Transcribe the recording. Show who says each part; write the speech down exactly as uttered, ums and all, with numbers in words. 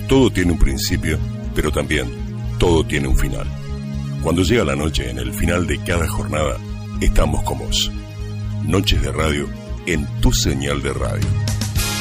Speaker 1: Todo tiene un principio, pero también todo tiene un final. Cuando llega la noche, en el final de cada jornada, estamos con vos. Noches de radio en tu señal de radio.